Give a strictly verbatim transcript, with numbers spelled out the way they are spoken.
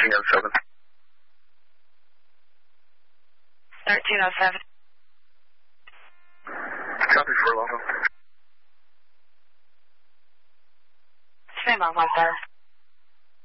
thirteen oh seven. thirteen oh seven. Copy for Lava. Stand by, one five.